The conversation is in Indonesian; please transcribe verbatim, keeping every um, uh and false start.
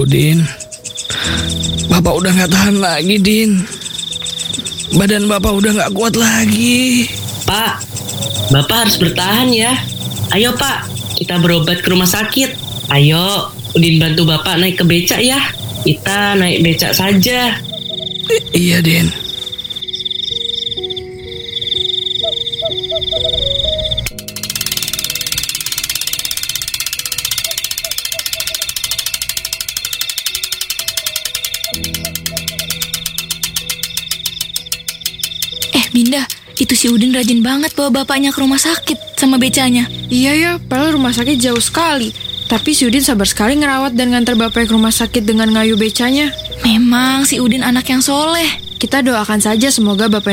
Udin. Bapak udah gak tahan lagi, Din. Badan Bapak udah gak kuat lagi. Pak, Bapak harus bertahan ya. Ayo Pak, kita berobat ke rumah sakit. Ayo, Udin bantu Bapak naik ke becak ya. Kita naik becak saja. I- iya, Din. Eh Binda, itu si Udin rajin banget bawa bapaknya ke rumah sakit sama becanya. Iya ya, padahal rumah sakit jauh sekali. Tapi si Udin sabar sekali ngerawat dan nganter bapaknya ke rumah sakit dengan ngayu becanya. Memang si Udin anak yang soleh. Kita doakan saja semoga bapak